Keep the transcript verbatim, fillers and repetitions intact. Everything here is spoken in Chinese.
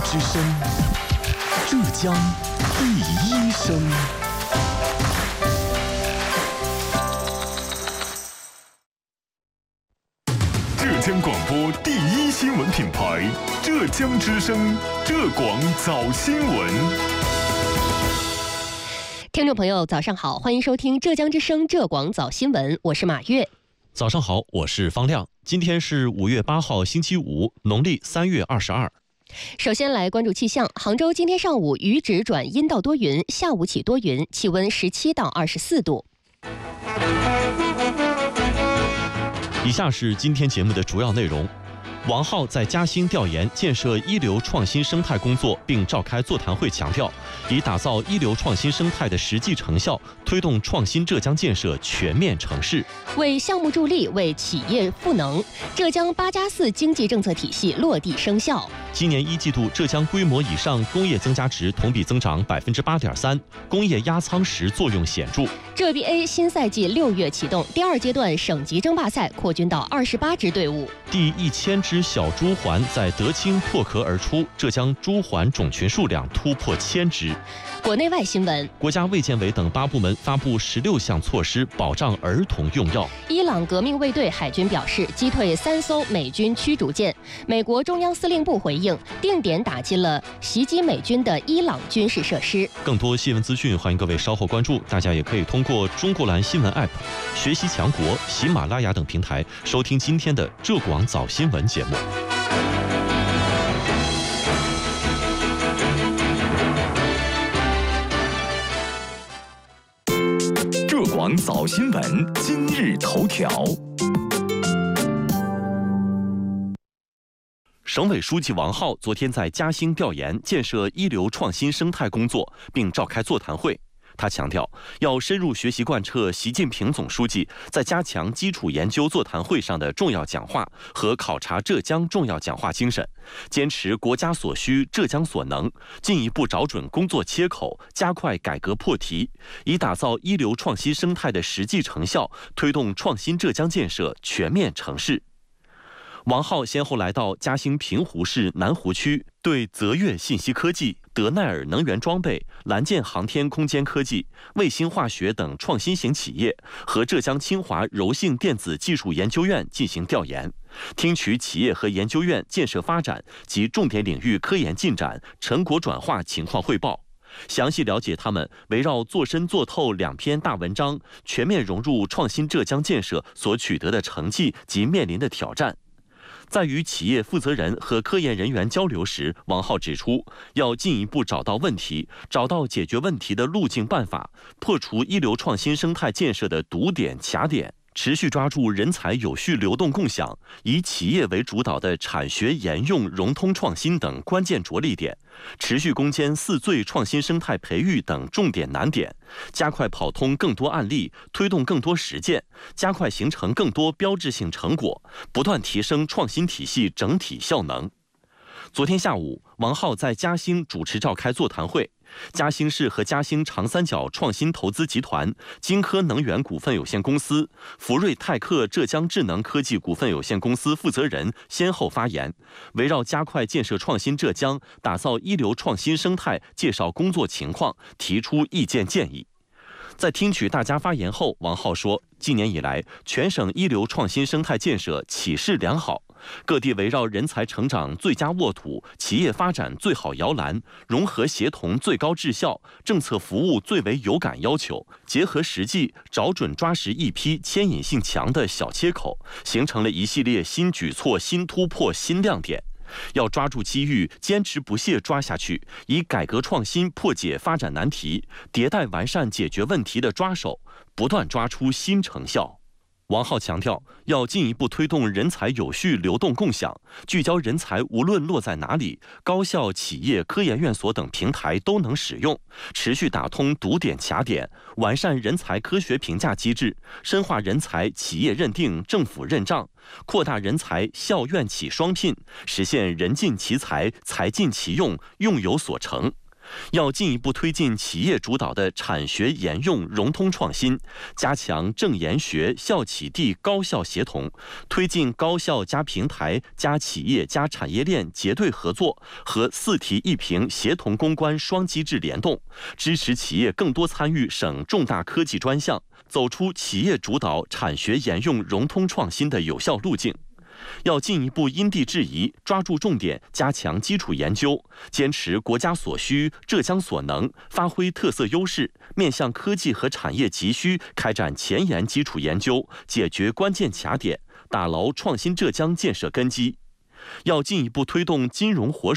之声，浙江第一声。浙江广播第一新闻品牌，浙江之声，浙广早新闻。 听众朋友，早上好，欢迎收听浙江之声浙广早新闻，我是马月。 早上好，我是方亮。今天是五月八号，星期五，农历三月二十二。 首先来关注气象，杭州今天上午雨止转阴到多云，下午起多云，气温十七到二十四度。 以下是今天节目的主要内容。王浩在嘉兴调研建设一流创新生态工作，并召开座谈会，强调以打造一流创新生态的实际成效，推动创新浙江建设全面成事。 为项目助力，为企业赋能，浙江八加四经济政策体系落地生效。 今年一季度，浙江规模以上工业增加值同比增长百分之八点三，工业压舱石作用显著。 浙 B A 新赛季六月启动，第二阶段省级争霸赛扩军到二十八支队伍。 第一千只小朱鹮在德清破壳而出，浙江朱鹮种群数量突破千只。 国内外新闻： 国家卫健委等八部门发布十六项措施，保障儿童用药。 伊朗革命卫队海军表示，击退三艘美军驱逐舰。美国中央司令部回应，定点打击了袭击美军的伊朗军事设施。 更多新闻资讯，欢迎各位稍后关注。大家也可以通过中国蓝新闻 App、学习强国、喜马拉雅等平台收听今天的浙广早新闻节目。 浙广早新闻今日头条。 省委书记王浩昨天在嘉兴调研建设一流创新生态工作，并召开座谈会。他强调，要深入学习贯彻习近平总书记在加强基础研究座谈会上的重要讲话和考察浙江重要讲话精神，坚持国家所需、浙江所能，进一步找准工作切口，加快改革破题，以打造一流创新生态的实际成效，推动创新浙江建设全面成事。王浩先后来到嘉兴平湖市南湖区，对泽粤信息科技、德奈尔能源装备、蓝箭航天空间科技、卫星化学等创新型企业和浙江清华柔性电子技术研究院进行调研，听取企业和研究院建设发展及重点领域科研进展、成果转化情况汇报，详细了解他们围绕做深做透两篇大文章，全面融入创新浙江建设所取得的成绩及面临的挑战。在与企业负责人和科研人员交流时，王浩指出，要进一步找到问题，找到解决问题的路径办法，破除一流创新生态建设的堵点卡点，持续抓住人才有序流动共享，以企业为主导的产学研用融通创新等关键着力点，持续攻坚四最创新生态培育等重点难点，加快跑通更多案例，推动更多实践，加快形成更多标志性成果，不断提升创新体系整体效能。昨天下午，王浩在嘉兴主持召开座谈会。嘉兴市和嘉兴长三角创新投资集团、金科能源股份有限公司、福瑞泰克浙江智能科技股份有限公司负责人先后发言，围绕加快建设创新浙江、打造一流创新生态介绍工作情况，提出意见建议。在听取大家发言后，王浩说，今年以来，全省一流创新生态建设起势良好，各地围绕人才成长最佳沃土、企业发展最好摇篮、融合协同最高质效、政策服务最为有感要求，结合实际，找准抓实一批牵引性强的小切口，形成了一系列新举措、新突破、新亮点。要抓住机遇，坚持不懈抓下去，以改革创新破解发展难题，迭代完善解决问题的抓手，不断抓出新成效。王浩强调，要进一步推动人才有序流动共享，聚焦人才无论落在哪里，高校、企业、科研院所等平台都能使用，持续打通堵点卡点，完善人才科学评价机制，深化人才企业认定、政府认账，扩大人才校院企双聘，实现人尽其才、才尽其用、用有所成。 要进一步推进企业主导的产学研用融通创新，加强政研学校企地高校协同，推进高校加平台加企业加产业链结对合作和四题一评协同攻关双机制联动，支持企业更多参与省重大科技专项，走出企业主导产学研用融通创新的有效路径。要进一步因地制宜，抓住重点，加强基础研究，坚持国家所需、浙江所能，发挥特色优势，面向科技和产业急需，开展前沿基础研究，解决关键卡点，打牢创新浙江建设根基。要进一步推动金融活水。